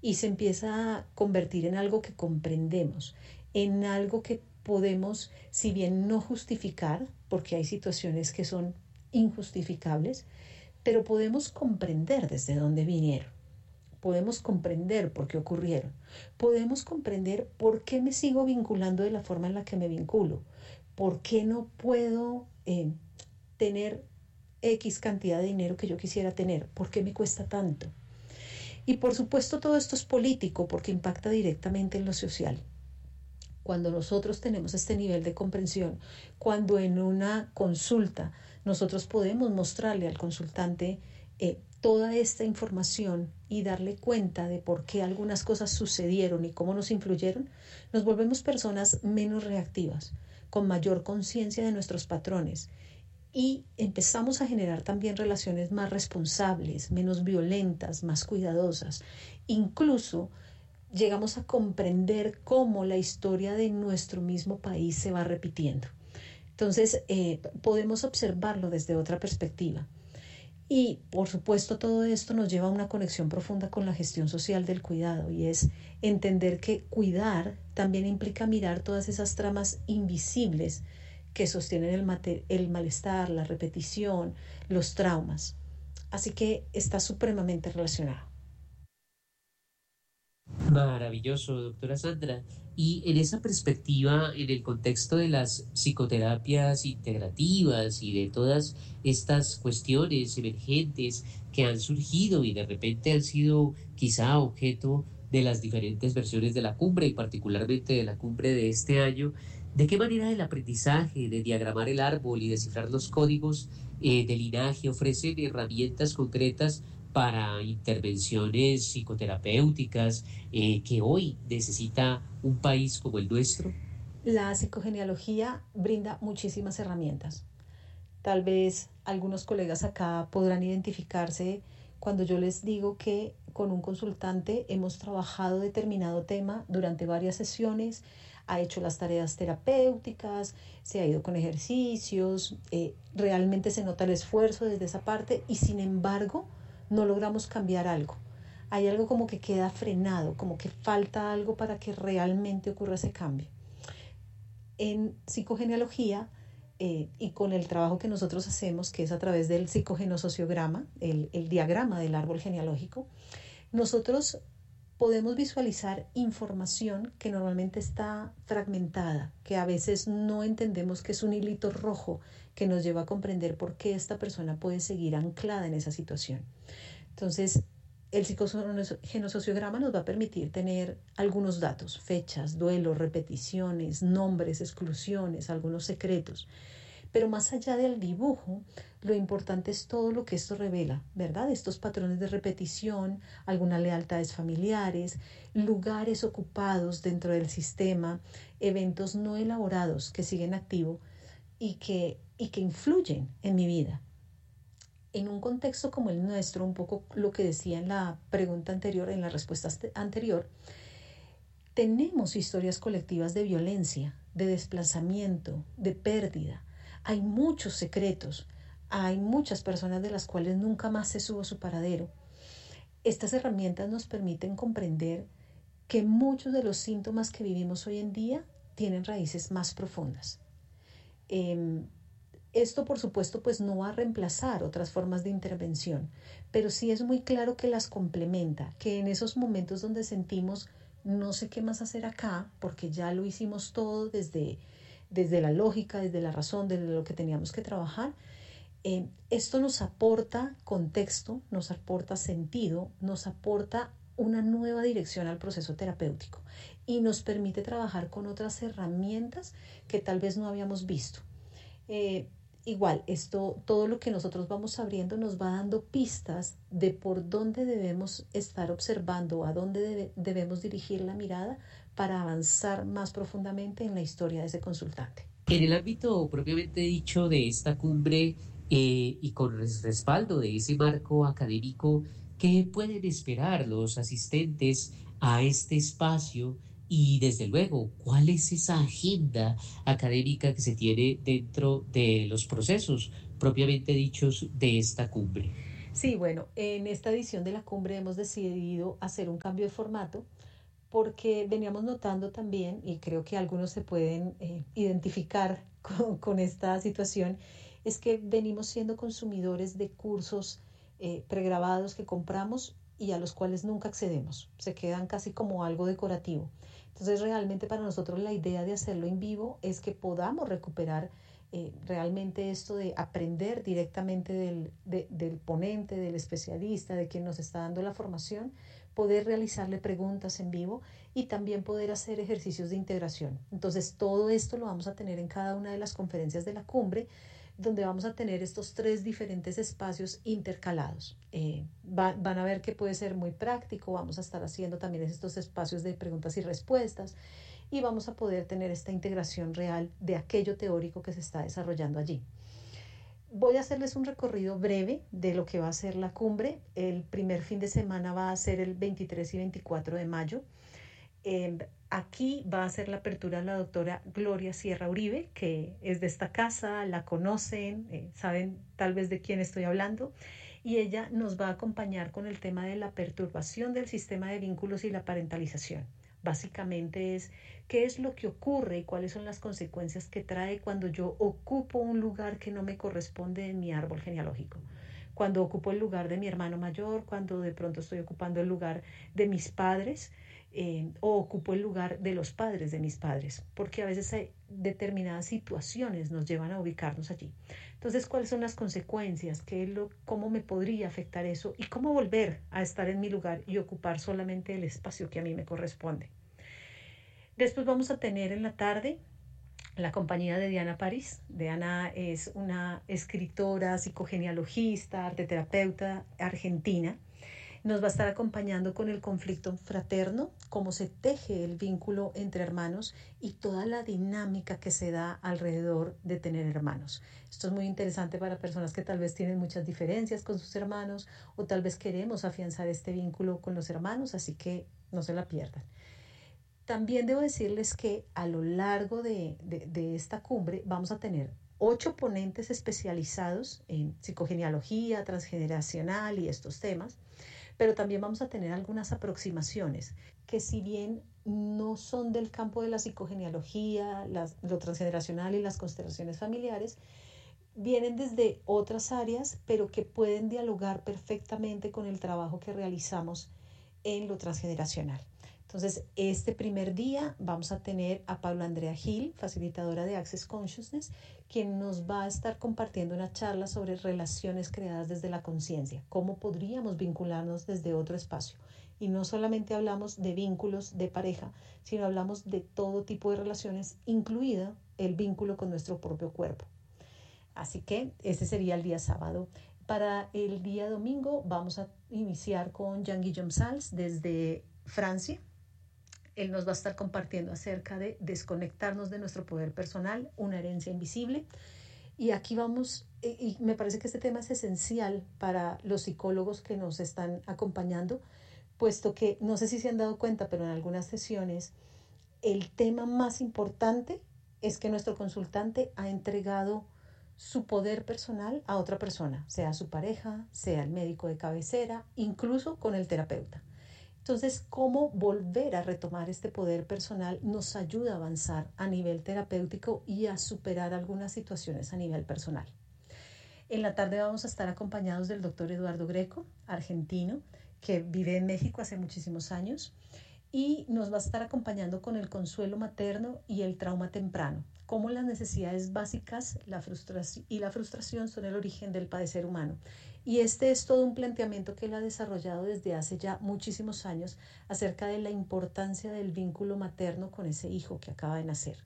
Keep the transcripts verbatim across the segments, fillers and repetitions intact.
y se empieza a convertir en algo que comprendemos, en algo que podemos, si bien no justificar, porque hay situaciones que son injustificables, pero podemos comprender desde dónde vinieron. Podemos comprender por qué ocurrieron. Podemos comprender por qué me sigo vinculando de la forma en la que me vinculo. ¿Por qué no puedo eh, tener X cantidad de dinero que yo quisiera tener? ¿Por qué me cuesta tanto? Y por supuesto todo esto es político porque impacta directamente en lo social. Cuando nosotros tenemos este nivel de comprensión, cuando en una consulta nosotros podemos mostrarle al consultante eh, toda esta información y darle cuenta de por qué algunas cosas sucedieron y cómo nos influyeron, nos volvemos personas menos reactivas, con mayor conciencia de nuestros patrones y empezamos a generar también relaciones más responsables, menos violentas, más cuidadosas. Incluso llegamos a comprender cómo la historia de nuestro mismo país se va repitiendo. Entonces, eh, podemos observarlo desde otra perspectiva. Y, por supuesto, todo esto nos lleva a una conexión profunda con la gestión social del cuidado, y es entender que cuidar también implica mirar todas esas tramas invisibles que sostienen el, mate- el malestar, la repetición, los traumas. Así que está supremamente relacionado. Maravilloso, doctora Sandra. Y en esa perspectiva, en el contexto de las psicoterapias integrativas y de todas estas cuestiones emergentes que han surgido y de repente han sido quizá objeto de las diferentes versiones de la cumbre y particularmente de la cumbre de este año, ¿de qué manera el aprendizaje de diagramar el árbol y descifrar los códigos eh, de linaje ofrecen herramientas concretas para intervenciones psicoterapéuticas eh, que hoy necesita un país como el nuestro? La psicogenealogía brinda muchísimas herramientas. Tal vez algunos colegas acá podrán identificarse cuando yo les digo que con un consultante hemos trabajado determinado tema durante varias sesiones, ha hecho las tareas terapéuticas, se ha ido con ejercicios, eh, realmente se nota el esfuerzo desde esa parte y sin embargo no logramos cambiar algo. Hay algo como que queda frenado, como que falta algo para que realmente ocurra ese cambio. En psicogenealogía eh, y con el trabajo que nosotros hacemos, que es a través del psicogenosociograma, el, el diagrama del árbol genealógico, nosotros podemos visualizar información que normalmente está fragmentada, que a veces no entendemos que es un hilito rojo que nos lleva a comprender por qué esta persona puede seguir anclada en esa situación. Entonces, el psicogenosociograma nos va a permitir tener algunos datos, fechas, duelos, repeticiones, nombres, exclusiones, algunos secretos. Pero más allá del dibujo, lo importante es todo lo que esto revela, ¿verdad? Estos patrones de repetición, algunas lealtades familiares, lugares ocupados dentro del sistema, eventos no elaborados que siguen activos y que, y que influyen en mi vida. En un contexto como el nuestro, un poco lo que decía en la pregunta anterior, en la respuesta anterior, tenemos historias colectivas de violencia, de desplazamiento, de pérdida. Hay muchos secretos, hay muchas personas de las cuales nunca más se supo su paradero. Estas herramientas nos permiten comprender que muchos de los síntomas que vivimos hoy en día tienen raíces más profundas. Eh, Esto, por supuesto, pues no va a reemplazar otras formas de intervención, pero sí es muy claro que las complementa, que en esos momentos donde sentimos no sé qué más hacer acá, porque ya lo hicimos todo desde, desde la lógica, desde la razón, desde lo que teníamos que trabajar, eh, esto nos aporta contexto, nos aporta sentido, nos aporta una nueva dirección al proceso terapéutico y nos permite trabajar con otras herramientas que tal vez no habíamos visto. Eh, Igual, esto, todo lo que nosotros vamos abriendo nos va dando pistas de por dónde debemos estar observando, a dónde debe, debemos dirigir la mirada para avanzar más profundamente en la historia de ese consultante. En el ámbito propiamente dicho de esta cumbre eh, y con res- respaldo de ese marco académico, ¿qué pueden esperar los asistentes a este espacio? Y desde luego, ¿cuál es esa agenda académica que se tiene dentro de los procesos propiamente dichos de esta cumbre? Sí, bueno, en esta edición de la cumbre hemos decidido hacer un cambio de formato porque veníamos notando también, y creo que algunos se pueden eh, identificar con, con, esta situación, es que venimos siendo consumidores de cursos eh, pregrabados que compramos y a los cuales nunca accedemos. Se quedan casi como algo decorativo. Entonces realmente para nosotros la idea de hacerlo en vivo es que podamos recuperar eh, realmente esto de aprender directamente del, de, del ponente, del especialista, de quien nos está dando la formación, poder realizarle preguntas en vivo y también poder hacer ejercicios de integración. Entonces todo esto lo vamos a tener en cada una de las conferencias de la cumbre, donde vamos a tener estos tres diferentes espacios intercalados. Eh, va, van a ver que puede ser muy práctico, vamos a estar haciendo también estos espacios de preguntas y respuestas y vamos a poder tener esta integración real de aquello teórico que se está desarrollando allí. Voy a hacerles un recorrido breve de lo que va a ser la cumbre. El primer fin de semana va a ser el veintitrés y veinticuatro de mayo. Eh, aquí va a ser la apertura de la doctora Gloria Sierra Uribe, que es de esta casa, la conocen, eh, saben tal vez de quién estoy hablando, y ella nos va a acompañar con el tema de la perturbación del sistema de vínculos y la parentalización. Básicamente es qué es lo que ocurre y cuáles son las consecuencias que trae cuando yo ocupo un lugar que no me corresponde en mi árbol genealógico. Cuando ocupo el lugar de mi hermano mayor, cuando de pronto estoy ocupando el lugar de mis padres, eh, o ocupo el lugar de los padres de mis padres, porque a veces hay determinadas situaciones nos llevan a ubicarnos allí. Entonces, ¿cuáles son las consecuencias? ¿Qué es lo, ¿Cómo me podría afectar eso? ¿Y cómo volver a estar en mi lugar y ocupar solamente el espacio que a mí me corresponde? Después vamos a tener en la tarde la compañía de Diana París. Diana es una escritora, psicogenealogista, arteterapeuta argentina. Nos va a estar acompañando con el conflicto fraterno, cómo se teje el vínculo entre hermanos y toda la dinámica que se da alrededor de tener hermanos. Esto es muy interesante para personas que tal vez tienen muchas diferencias con sus hermanos o tal vez queremos afianzar este vínculo con los hermanos, así que no se la pierdan. También debo decirles que a lo largo de, de, de esta cumbre vamos a tener ocho ponentes especializados en psicogenealogía, transgeneracional y estos temas, pero también vamos a tener algunas aproximaciones que si bien no son del campo de la psicogenealogía, las, lo transgeneracional y las constelaciones familiares, vienen desde otras áreas, pero que pueden dialogar perfectamente con el trabajo que realizamos en lo transgeneracional. Entonces, este primer día vamos a tener a Paula Andrea Gil, facilitadora de Access Consciousness, quien nos va a estar compartiendo una charla sobre relaciones creadas desde la conciencia, cómo podríamos vincularnos desde otro espacio. Y no solamente hablamos de vínculos de pareja, sino hablamos de todo tipo de relaciones, incluida el vínculo con nuestro propio cuerpo. Así que ese sería el día sábado. Para el día domingo vamos a iniciar con Jean-Guillaume Sals desde Francia. Él nos va a estar compartiendo acerca de desconectarnos de nuestro poder personal, una herencia invisible. Y aquí vamos, y me parece que este tema es esencial para los psicólogos que nos están acompañando, puesto que no sé si se han dado cuenta, pero en algunas sesiones el tema más importante es que nuestro consultante ha entregado su poder personal a otra persona, sea su pareja, sea el médico de cabecera, incluso con el terapeuta. Entonces, cómo volver a retomar este poder personal nos ayuda a avanzar a nivel terapéutico y a superar algunas situaciones a nivel personal. En la tarde vamos a estar acompañados del doctor Eduardo Greco, argentino, que vive en México hace muchísimos años y nos va a estar acompañando con el consuelo materno y el trauma temprano, cómo las necesidades básicas la frustración y la frustración son el origen del padecer humano. Y este es todo un planteamiento que él ha desarrollado desde hace ya muchísimos años acerca de la importancia del vínculo materno con ese hijo que acaba de nacer.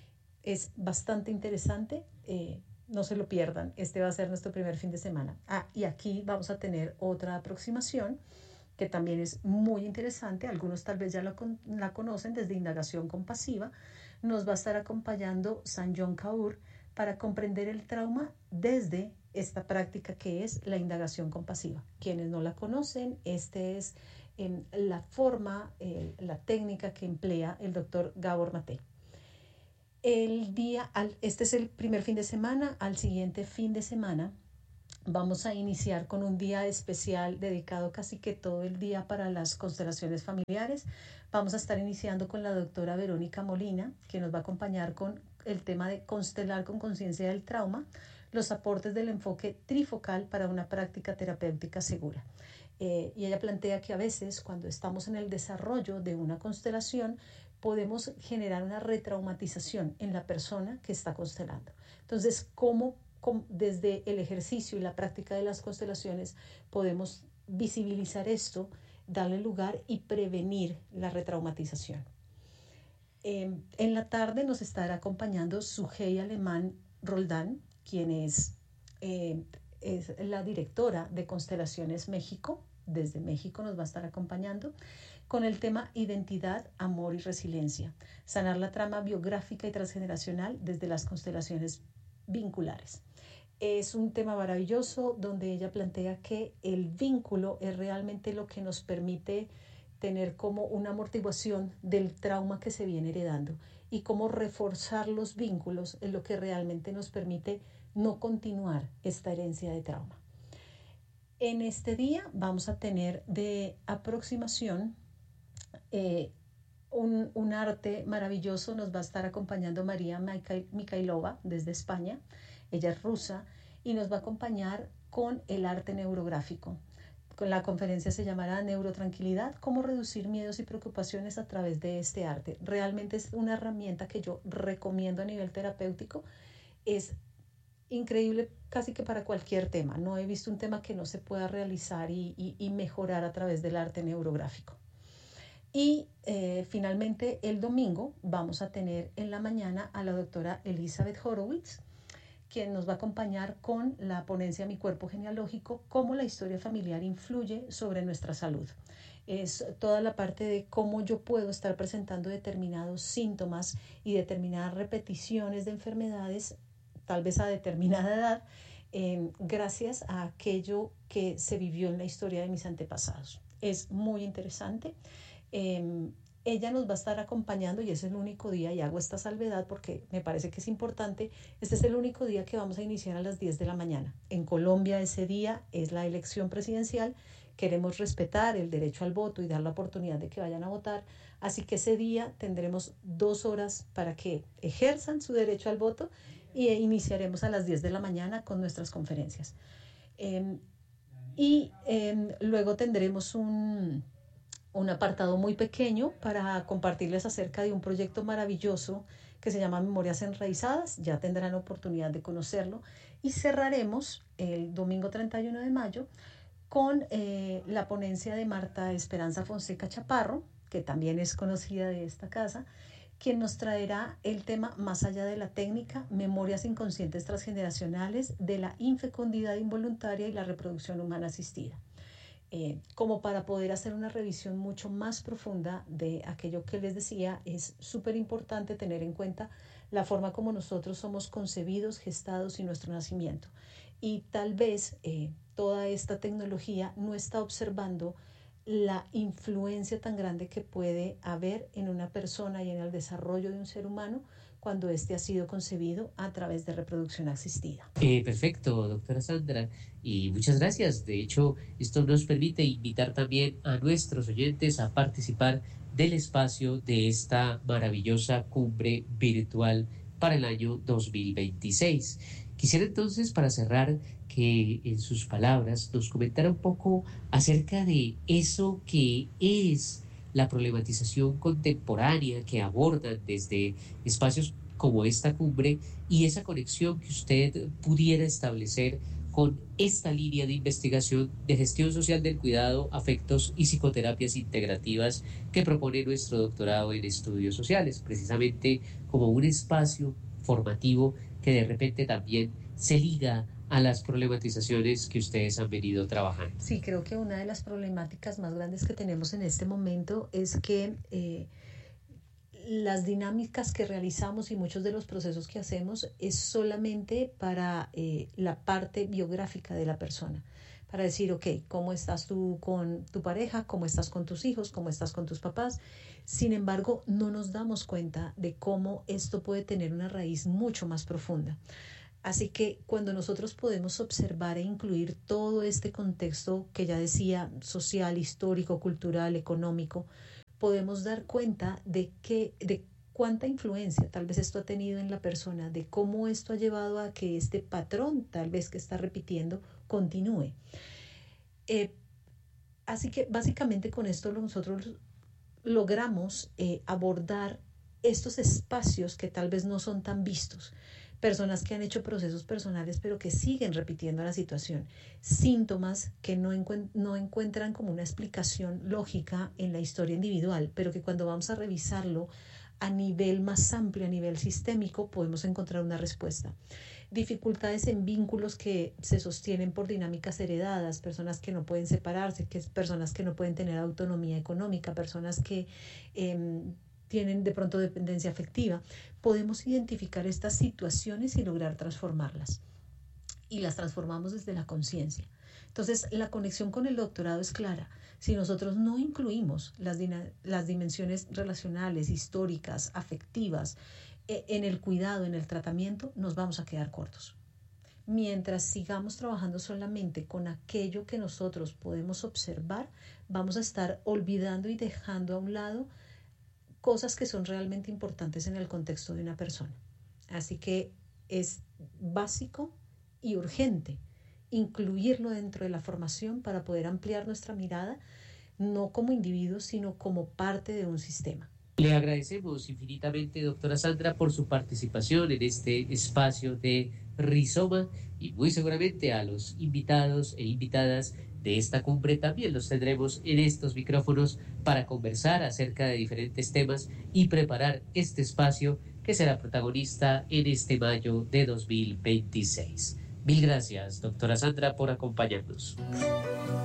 Es bastante interesante, eh, no se lo pierdan, este va a ser nuestro primer fin de semana. Ah, y aquí vamos a tener otra aproximación que también es muy interesante, algunos tal vez ya la, la conocen desde indagación compasiva. Nos va a estar acompañando Sanjon Kaur para comprender el trauma desde esta práctica que es la indagación compasiva. Quienes no la conocen, esta es eh, la forma, eh, la técnica que emplea el doctor Gabor Mate. El día, al, este es el primer fin de semana, al siguiente fin de semana Vamos a iniciar con un día especial dedicado casi que todo el día para las constelaciones familiares. Vamos a estar iniciando con la doctora Verónica Molina, que nos va a acompañar con el tema de constelar con conciencia del trauma, los aportes del enfoque trifocal para una práctica terapéutica segura. Eh, y ella plantea que a veces cuando estamos en el desarrollo de una constelación podemos generar una retraumatización en la persona que está constelando. Entonces, ¿cómo desde el ejercicio y la práctica de las constelaciones podemos visibilizar esto, darle lugar y prevenir la retraumatización? Eh, en la tarde nos estará acompañando Sujei Alemán Roldán, quien es, eh, es la directora de Constelaciones México. Desde México nos va a estar acompañando con el tema Identidad, Amor y Resiliencia. Sanar la trama biográfica y transgeneracional desde las constelaciones vinculares. Es un tema maravilloso donde ella plantea que el vínculo es realmente lo que nos permite tener como una amortiguación del trauma que se viene heredando y cómo reforzar los vínculos es lo que realmente nos permite no continuar esta herencia de trauma. En este día vamos a tener de aproximación eh, un, un arte maravilloso. Nos va a estar acompañando María Mikhailova desde España. Ella es rusa y nos va a acompañar con el arte neurográfico. La conferencia se llamará Neurotranquilidad, cómo reducir miedos y preocupaciones a través de este arte. Realmente es una herramienta que yo recomiendo a nivel terapéutico. Es increíble casi que para cualquier tema. No he visto un tema que no se pueda realizar y, y, y mejorar a través del arte neurográfico. Y eh, finalmente el domingo vamos a tener en la mañana a la doctora Elizabeth Horowitz, quien nos va a acompañar con la ponencia Mi Cuerpo Genealógico, cómo la historia familiar influye sobre nuestra salud. Es toda la parte de cómo yo puedo estar presentando determinados síntomas y determinadas repeticiones de enfermedades, tal vez a determinada edad, eh, gracias a aquello que se vivió en la historia de mis antepasados. Es muy interesante. Eh, Ella nos va a estar acompañando y es el único día, y hago esta salvedad porque me parece que es importante, este es el único día que vamos a iniciar a las diez de la mañana. En Colombia ese día es la elección presidencial, queremos respetar el derecho al voto y dar la oportunidad de que vayan a votar, así que ese día tendremos dos horas para que ejerzan su derecho al voto y iniciaremos a las diez de la mañana con nuestras conferencias. Eh, y eh, luego tendremos un... un apartado muy pequeño para compartirles acerca de un proyecto maravilloso que se llama Memorias Enraizadas. Ya tendrán oportunidad de conocerlo. Y cerraremos el domingo treinta y uno de mayo con eh, la ponencia de Marta Esperanza Fonseca Chaparro, que también es conocida de esta casa, quien nos traerá el tema Más allá de la técnica, memorias inconscientes transgeneracionales de la infecundidad involuntaria y la reproducción humana asistida. Eh, como para poder hacer una revisión mucho más profunda de aquello que les decía. Es súper importante tener en cuenta la forma como nosotros somos concebidos, gestados y nuestro nacimiento. Y tal vez eh, toda esta tecnología no está observando la influencia tan grande que puede haber en una persona y en el desarrollo de un ser humano cuando éste ha sido concebido a través de reproducción asistida. Eh, perfecto, doctora Sandra, y muchas gracias. De hecho, esto nos permite invitar también a nuestros oyentes a participar del espacio de esta maravillosa cumbre virtual para el año dos mil veintiséis. Quisiera entonces, para cerrar, que en sus palabras nos comentara un poco acerca de eso que es la problematización contemporánea que abordan desde espacios como esta cumbre y esa conexión que usted pudiera establecer con esta línea de investigación de gestión social del cuidado, afectos y psicoterapias integrativas que propone nuestro doctorado en estudios sociales, precisamente como un espacio formativo que de repente también se liga a las problematizaciones que ustedes han venido trabajando. Sí, creo que una de las problemáticas más grandes que tenemos en este momento es que eh, las dinámicas que realizamos y muchos de los procesos que hacemos es solamente para eh, la parte biográfica de la persona, para decir, ok, ¿cómo estás tú con tu pareja? ¿Cómo estás con tus hijos? ¿Cómo estás con tus papás? Sin embargo, no nos damos cuenta de cómo esto puede tener una raíz mucho más profunda. Así que cuando nosotros podemos observar e incluir todo este contexto que ya decía, social, histórico, cultural, económico, podemos dar cuenta de que, de cuánta influencia tal vez esto ha tenido en la persona, de cómo esto ha llevado a que este patrón tal vez que está repitiendo continúe. Eh, así que básicamente con esto nosotros logramos eh, abordar estos espacios que tal vez no son tan vistos. Personas que han hecho procesos personales pero que siguen repitiendo la situación, síntomas que no, encu- no encuentran como una explicación lógica en la historia individual, pero que cuando vamos a revisarlo a nivel más amplio, a nivel sistémico, podemos encontrar una respuesta. Dificultades en vínculos que se sostienen por dinámicas heredadas, personas que no pueden separarse, que es personas que no pueden tener autonomía económica, personas que eh, tienen de pronto dependencia afectiva. Podemos identificar estas situaciones y lograr transformarlas. Y las transformamos desde la conciencia. Entonces, la conexión con el doctorado es clara. Si nosotros no incluimos las, las dimensiones relacionales, históricas, afectivas, eh, en el cuidado, en el tratamiento, nos vamos a quedar cortos. Mientras sigamos trabajando solamente con aquello que nosotros podemos observar, vamos a estar olvidando y dejando a un lado cosas que son realmente importantes en el contexto de una persona. Así que es básico y urgente incluirlo dentro de la formación para poder ampliar nuestra mirada, no como individuos, sino como parte de un sistema. Le agradecemos infinitamente, doctora Sandra, por su participación en este espacio de Rizoma, y muy seguramente a los invitados e invitadas de esta cumbre también los tendremos en estos micrófonos para conversar acerca de diferentes temas y preparar este espacio que será protagonista en este mayo de dos mil veintiséis. Mil gracias, doctora Sandra, por acompañarnos.